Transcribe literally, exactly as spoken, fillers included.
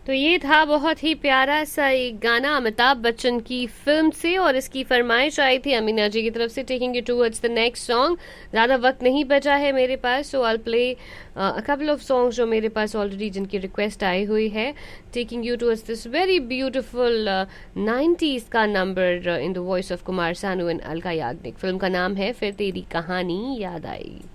तो ये था बहुत ही प्यारा सा एक गाना अमिताभ बच्चन की फिल्म से, और इसकी फरमाइश आई थी अमीना जी की तरफ से। Taking you towards the next song. ज़्यादा वक्त नहीं बचा है मेरे पास, सो I play a couple of songs जो मेरे पास ऑलरेडी जिनकी रिक्वेस्ट आई हुई है। Taking you towards this very beautiful nineties का number in the voice of Kumar Sanu and Alka Yagnik. Film का नाम है फिर तेरी कहानी याद आई।